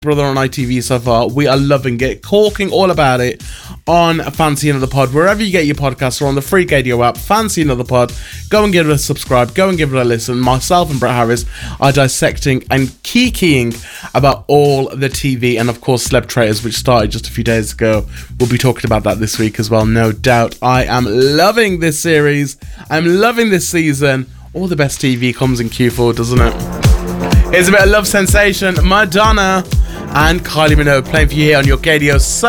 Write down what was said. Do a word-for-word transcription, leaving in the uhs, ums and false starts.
Brother on I T V so far. We are loving it, talking all about it on Fancy Another Pod, wherever you get your podcasts, or on the free radio app, Fancy Another Pod. Go and give it a subscribe, go and give it a listen. Myself and Brett Harris are dissecting and keying about all the T V, and of course Celeb Traitors, which started just a few days ago. We'll be talking about that this week as well, no doubt. I am loving this series. I'm loving this season. All the best T V comes in Q four, doesn't it? Here's a bit of love sensation, Madonna and Kylie Minogue playing for you here on your K D O.